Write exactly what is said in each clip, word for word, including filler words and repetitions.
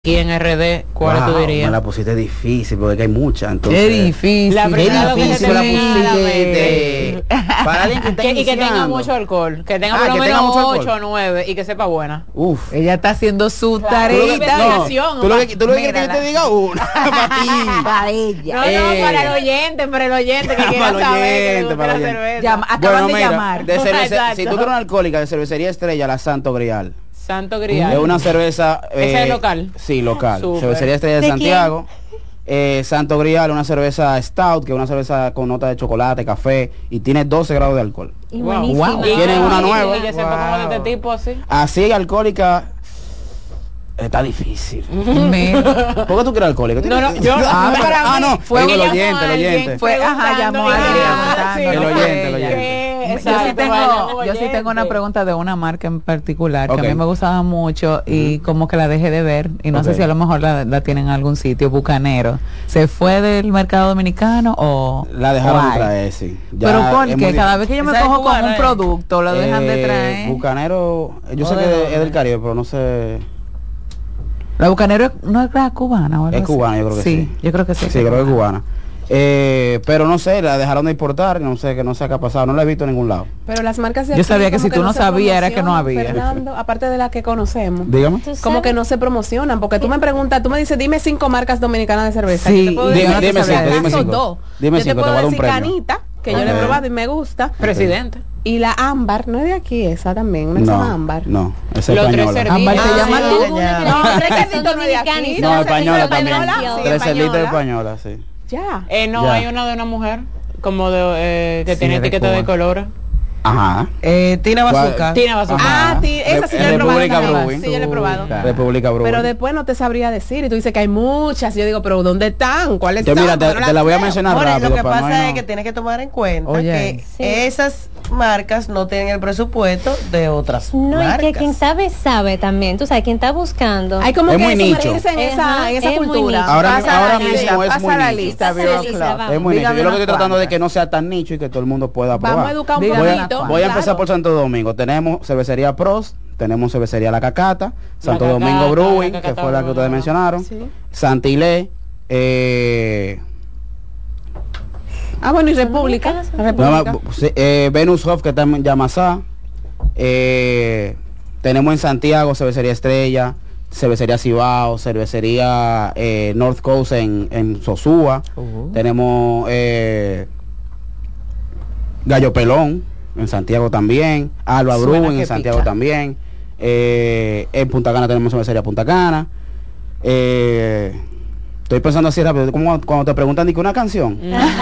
Aquí en R D, ¿cuál wow, tú dirías? Me la pusiste difícil porque hay muchas. Entonces, es difícil. La es primera difícil que la se pusiste. Para alguien que está que, y que tenga iniciando. mucho alcohol, que tenga Ah, por lo que tenga menos mucho alcohol. ocho o nueve y que sepa buena. Uf. Ella está haciendo su Claro. tareita. No, No, tú lo que, tú lo que quieres que yo te diga una. Para ti. Para ella. No, Eh. no, para el oyente, para el oyente que Para quiera el saber que oyente, le gusta para la el oyente. cerveza. Llama- acaban de mira, llamar. de cervece- Exacto. si tú quieres una alcohólica de cervecería Estrella, la Santo Grial. Santo Grial. Es una cerveza. ¿Esa es local? Sí, local. Súper. Cervecería Estrella de, ¿De Santiago. Eh, Santo Grial, una cerveza stout, que es una cerveza con nota de chocolate, café, y tiene doce grados de alcohol. Y Wow. buenísima. Wow. Y Tienen que- una y- nueva. Y que sepa como de este Wow. tipo así. Así alcohólica está difícil. Mira. ¿Por qué tú quieres alcohólica? No, no, yo- ah, no, para ah, mí, no, fue el que llamó oyente, el a alguien oyente. Fue, ajá, llamó a alguien preguntando, preguntando, sí, El no fue oyente, el ella. oyente. Que- Yo sí, exacto, tengo, vaya, yo sí tengo una oyente. pregunta de una marca en particular Ok. que a mí me gustaba mucho y como que la dejé de ver y no Ok. sé si a lo mejor la, la tienen en algún sitio. Bucanero, ¿se fue del mercado dominicano o La dejaron o de hay? traer, sí. Ya Pero es porque muy cada difícil. vez que yo me Esa es cojo con cubana, un ¿eh? producto lo dejan de Eh, traer. Bucanero, yo sé ¿O que de es dónde? del Caribe, pero no sé. La Bucanero es- no es la cubana o algo Es así? cubana, yo creo que sí. Sí, yo creo que sí. Sí, creo que es cubana. Eh, pero no sé, la dejaron de importar, no sé, que no sé qué ha pasado, no la he visto en ningún lado. Pero las marcas de Yo aquí sabía que como si tú no se sabías, era que no promocionan, había. Fernando, aparte de las que conocemos. Dígame. ¿Tú Como sabes? que no se promocionan, porque tú me preguntas, tú me dices, dime cinco marcas dominicanas de cerveza. Sí, Yo te puedo y decir- yo no te Dime sabía cinco, decir. dime Son cinco. dos. Dime yo cinco, te te voy puedo a dar un decir premio. Canita, que yo la he Ok. probado y me gusta. Presidente. Y la ámbar, no es de aquí esa también, no es No, ámbar. no, es Los tres española. cerditos. Ámbar se Ah, llama sí, tú. alguna que No, la- tres son cerditos no es de dominicanas aquí. y No, son española también. española, sí, Tres cerditos española. españolas, sí. Ya. Eh, no, Ya. hay una de una mujer como de eh, que Sí, tiene de etiqueta de Cuba. color. Ajá. Eh, Tina ¿Cuál? Bazooka. Tina Bazooka. Ah, Ajá. ti- esa sí Re- yo la he probado República también. Brewing. Sí, yo la he probado. Claro. República Brewing. Pero después no te sabría decir. Y tú dices que hay muchas. Y yo digo, pero ¿dónde están? ¿Cuáles Yo son? mira, te, Porque no te la las voy a veo. mencionar More, rápido. lo que para no pasa es irnos- que tienes que tomar en cuenta Oye. que Sí. esas marcas no tienen el presupuesto de otras No, y marcas. que quien sabe, sabe también. Tú sabes, quien está buscando. Hay como Es que muy nicho. sumergirse en esa, Ajá, en esa es muy cultura. nicho. Ahora, Pasa ahora la mismo lista, es pasa muy la nicho. lista, Pasa la Bureau lista, Club. vamos. Es muy nicho. Dígame Yo lo que unas estoy tratando de cuantas. que no sea tan nicho y que todo el mundo pueda probar. Vamos a educar un Dígame Voy a, unas poquito. cuantas. voy a claro. empezar por Santo Domingo. Tenemos cervecería Prost, tenemos cervecería La Cacata, Santo Cacata, Domingo Brewing, La que Cacata fue la que Brewing, ustedes ¿no? mencionaron, Sí. Santilé, eh, Ah, bueno, y República. No, República. no, sí, eh, Venus Hof, que está en Yamasá, eh, tenemos en Santiago cervecería Estrella, cervecería Cibao, cervecería eh, North Coast en, en Sosúa, Uh. tenemos eh, Gallo Pelón en Santiago también, Alba Suena Brewing que en Santiago pica. también, eh, en Punta Cana tenemos cervecería Punta Cana. eh, estoy pensando así rápido, como cuando te preguntan ni que una canción.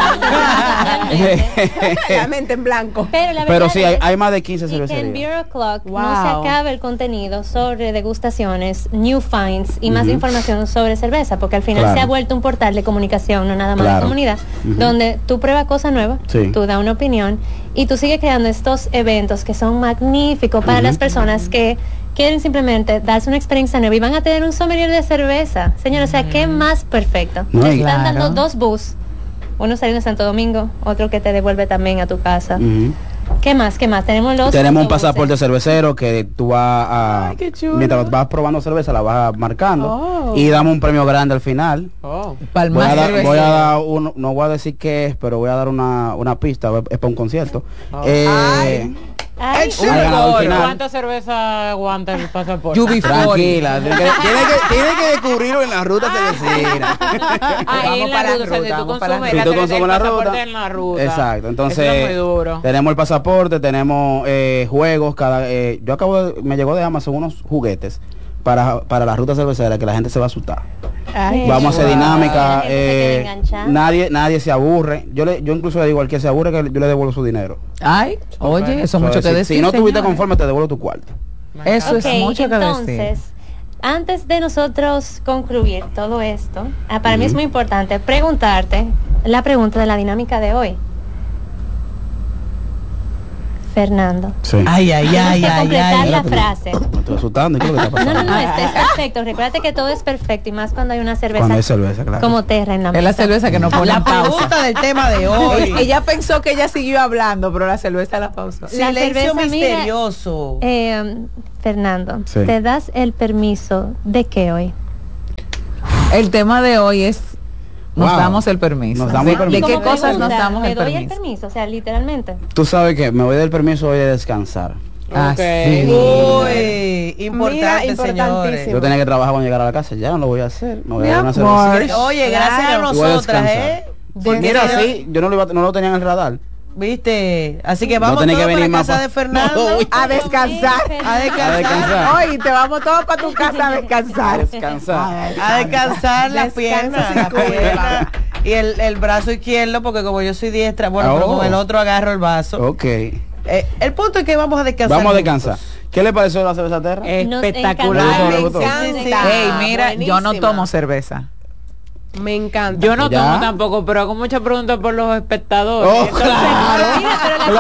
La mente en blanco. Pero la Pero verdad sí, hay, es- hay más de quince y que en cervecerías. Bureau Clock no Wow. se acaba el contenido sobre degustaciones, new finds y más Ujú. información sobre cerveza, porque al final Claro. se ha vuelto un portal de comunicación, no nada más Claro. de comunidad, Ujú. donde tú pruebas cosas nuevas, Sí. tú das una opinión y tú sigues creando estos eventos que son magníficos para Ujú. las personas que quieren simplemente darse una experiencia nueva y van a tener un sommelier de cerveza. Señores, o sea, ¿qué más perfecto? No, Te y- están Claro. dando dos bus, uno saliendo de Santo Domingo, otro que te devuelve también a tu casa. Ujú. ¿Qué más? ¿Qué más? Tenemos los Tenemos un autobuses. pasaporte cervecero que tú vas a... Ay, qué chulo. mientras vas probando cerveza, la vas marcando. Oh. Y damos un premio grande al final. Oh. Pa'l Voy más a, dar, voy a cervecero. dar un, no voy a decir qué es, pero voy a dar una, una pista, es para un concierto. Oh. Eh, Ay. Ay, un ganador ¿Y final. ¿Cuánta cerveza aguanta el pasaporte? U B cuarenta. Tranquila, tiene que, tiene que, tiene que descubrirlo en la ruta cervecera. Ahí Vamos en la para la ruta, o sea, ruta, si tú vamos para la consumes Si la tú cerveza, consumes el la pasaporte ruta. en la ruta. Exacto, entonces Eso es muy duro. tenemos el pasaporte, tenemos eh, juegos, cada eh, yo acabo de, me llegó de Amazon unos juguetes para, para la ruta cervecera que la gente se va a asustar. Ay, Sí. Vamos a hacer Wow. dinámica, La gente se queda eh, enganchada. nadie nadie se aburre. Yo le yo incluso le digo al que se aburre que yo le devuelvo su dinero. Ay, oye, eso O mucho sea, que si, decir. si no estuviste señores. conforme te devuelvo tu cuarto. Eso Ok, es mucho que entonces, decir. antes de nosotros concluir todo esto, ah, para mí es Ujú. muy importante preguntarte la pregunta de la dinámica de hoy. Fernando. Sí. Ay, ay, ay, Tienes que ay, completar ay. la frase. Me estoy asustando, ¿y qué es lo que está No, no, pasando? no, este es perfecto. Recuerda que todo es perfecto y más cuando hay una cerveza Cuando hay cerveza, claro. como Terra en la Es la mesa. cerveza que no pone La en pausa. pregunta del tema de hoy. Ella pensó que ella siguió hablando, pero la cerveza la pausó. La Silencio cerveza, mira, misterioso. Eh, Fernando, Sí. ¿te das el permiso de qué hoy? El tema de hoy es nos Wow. damos el permiso. Nos damos ¿De, el permiso. de qué Como cosas nos pregunta, damos me el doy permiso? el permiso, o sea, literalmente. Tú sabes que me voy del permiso hoy de descansar. Ah, Ok. sí. Uy, importante, Mira, señores. importantísimo. Yo tenía que trabajar cuando llegar a la casa, ya no lo voy a hacer. Me voy Mi a dar una amor. cervecita. Oye, gracias Claro. a Voy a nosotras, descansar. ¿eh? Pues mira, sí, yo no lo, iba, no lo tenía en el radar. ¿Viste? Así que No vamos tenés todos que para venir más casa pa- de Fernando. No, A descansar. A descansar. A descansar. Oye, te vamos todos para tu casa a descansar. Descansar. A descansar las Descansa piernas, sin la culpa. pierna y el, el brazo izquierdo, porque como yo soy diestra, bueno, pero Oh. con el otro agarro el vaso. Ok. Eh, el punto es que vamos a descansar. Vamos a juntos. descansar. ¿Qué le pareció la cerveza terra? Nos Espectacular. encanta. ¿Le gustó? Me Sí, sí, sí. encanta. Ey, mira, yo no Buenísima. tomo cerveza. Me encanta. Yo no ¿Ya? tomo tampoco, pero hago muchas preguntas por los espectadores. Oh, Entonces, claro. Mira, pero la-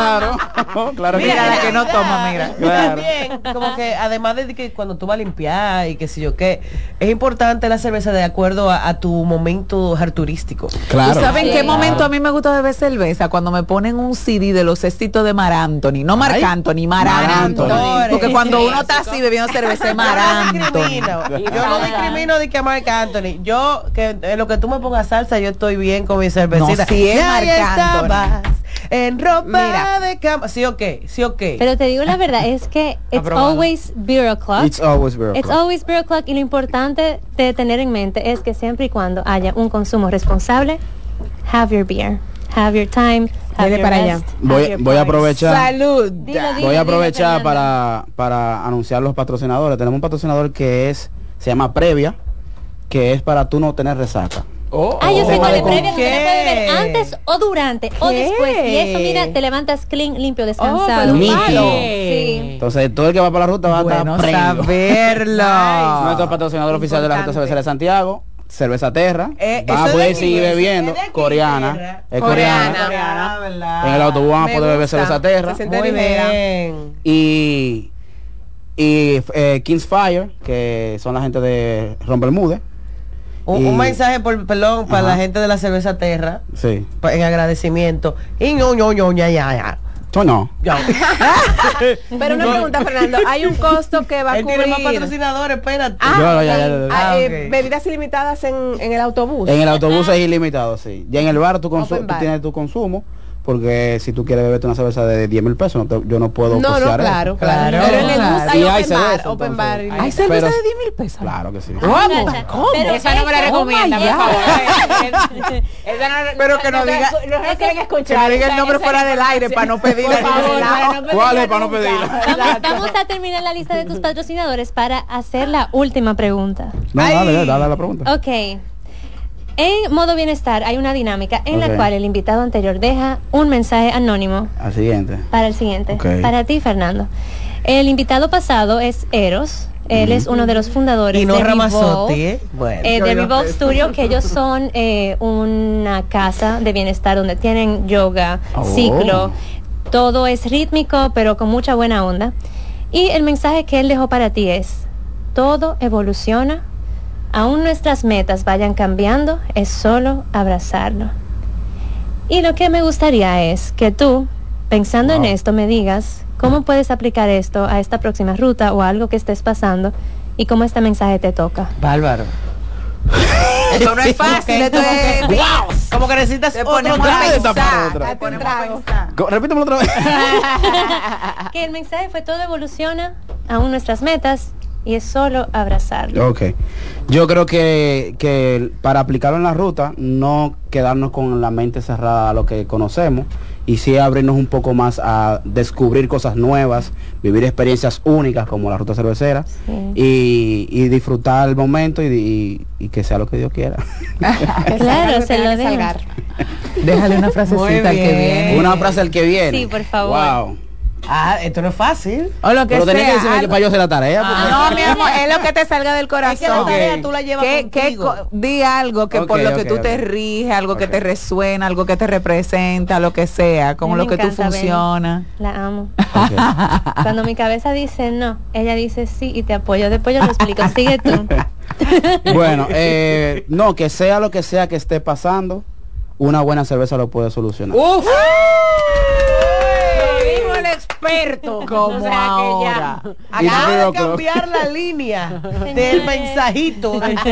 Claro. Claro que Mira, sí. la que no toma, mira. Y Claro. también, como que además de que cuando tú vas a limpiar y qué sé yo qué, es importante la cerveza de acuerdo a, a tu momento arturístico. Claro. ¿Tú sabes en Sí. qué Claro. momento a mí me gusta beber cerveza? Cuando me ponen un C D de los éxitos de Mar Anthony. No Marc Ay. Anthony, Mar Mar Anthony. Anthony. Porque cuando Sí. uno está así bebiendo cerveza es Mar Yo no Anthony. discrimino, yo no discrimino de que a Marc Anthony. Yo, que en lo que tú me pongas salsa, yo estoy bien con mi cervecita. No, sí es Ya Marc estabas en ropa Mira. de cama. Sí o qué, sí o qué. Pero te digo la verdad, es que it's Aprobado. always beer o'clock. It's always beer It's o'clock. always beer o'clock, y lo importante de tener en mente es que siempre y cuando haya un consumo responsable, have your beer, have your time, have Dele your para rest, allá. have Voy, your voy a parties. aprovechar. Salud. Dilo, dilo, Voy a dilo, aprovechar Fernando. para, para anunciar los patrocinadores. Tenemos un patrocinador que es se llama Previa, que es para tú no tener resaca. oh, Ah, yo sé Tema cuál de es previa, que ¿Qué? usted la puede beber antes o durante o ¿Qué? después. Y eso, mira, te levantas clean, limpio, descansado. pero Nítido. malo. Sí. Entonces, todo el que va para la ruta va a Bueno estar premio. saberlo. Nuestro patrocinador oficial de la Ruta Importante. Cervecera de Santiago, Cerveza Terra. Eh, va eso a es poder de aquí, seguir eso es bebiendo. de aquí, Coreana. Terra. Es Coreana. coreana. Ah, ¿verdad? En el autobús van a Me poder beber gusta. cerveza Terra. Se siente Muy ligera. bien. Y, y eh, Kings Fire, que son la gente de Rompermude. Un, Y- un mensaje, por, perdón, para Ajá. la gente de la cerveza Terra, Sí. pa- en agradecimiento. Y no, no, no, ya, ya, ya. Yo no. Ya. Pero una pregunta, Fernando. ¿Hay un costo que va a Él tiene más cubrir patrocinadores, espérate. Ah, Yo, ya, ya, ya, ya. ah, eh, Ah, ok. bebidas ilimitadas en, en el autobús? En el autobús es ilimitado, sí. Ya en el bar tú, consu- Open tú bar. tienes tu consumo, porque si tú quieres beberte una cerveza de diez mil pesos, no te- yo no puedo No, no, costear eso. claro, claro. Claro. Pero en el bus Claro. hay Y hay open bar, cerveza, open entonces. bar. Hay- ¿Hay cerveza Pero- de diez mil pesos? Claro que sí. ¿Cómo? Muchacha, ¿Cómo? pero esa no me la eso- recomienda, Oh por my favor. God. Esa no- Pero que no diga- no se quieren escuchar. Que no diga el esa- nombre esa fuera del aire para no pedirle. Por favor, para no pedirla ¿Cuál es para no nunca. pedirla? Vamos, vamos a terminar la lista de tus patrocinadores para hacer la última pregunta. No, Ay. dale, dale la pregunta. Ok. En modo bienestar hay una dinámica en Ok. la cual el invitado anterior deja un mensaje anónimo Al siguiente. para el siguiente. Ok. Para ti, Fernando. El invitado pasado es Eros. Él es uno de los fundadores Y no de Ramazotti, Revolve, ¿eh? Bueno. eh, de Revolve Studio, que ellos son eh, una casa de bienestar donde tienen yoga, Oh. ciclo, todo es rítmico pero con mucha buena onda. Y el mensaje que él dejó para ti es: todo evoluciona, aún nuestras metas vayan cambiando, es solo abrazarlo. Y lo que me gustaría es que tú, pensando en Wow. esto, me digas cómo puedes aplicar esto a esta próxima ruta o a algo que estés pasando y cómo este mensaje te toca. Bárbaro. Esto no es fácil, esto es... Como que necesitas Te otro ponemos a trago. pensar, Otra. te ponemos a pensar. Co- Repítemelo otra vez. Que el mensaje fue: todo evoluciona, aún nuestras metas, y es solo abrazarlo. Ok. Yo creo que, que para aplicarlo en la ruta, no quedarnos con la mente cerrada a lo que conocemos y sí abrirnos un poco más a descubrir cosas nuevas, vivir experiencias únicas como la ruta cervecera Sí. y, y disfrutar el momento y, y- y que sea lo que Dios quiera. Claro, se lo dejo. dejo. Déjale una frasecita al que bien. viene. Una frase al que viene. Sí, por favor. Wow. Ah, esto no es fácil. O lo que Pero tenés que sea. decirme que algo- para yo hacer la tarea. porque- No, mi amor, es lo que te salga del Es que la corazón. tarea tú la llevas ¿Qué, qué contigo. co- di algo que por Ok, lo que ok, tú te ok. riges, algo que Ok. te resuena, algo que te representa, lo que sea, como A mí lo me que tú encanta, Benny. funciona. La amo. Ok. Cuando mi cabeza dice no, ella dice sí y te apoyo. Después yo lo explico. Sigue tú. Bueno, eh, no, que sea lo que sea que esté pasando, una buena cerveza lo puede solucionar. Uf. Lo dijo el experto. Como O sea que ya. ahora. It's Acaba zero de o'clock. cambiar la línea del mensajito. del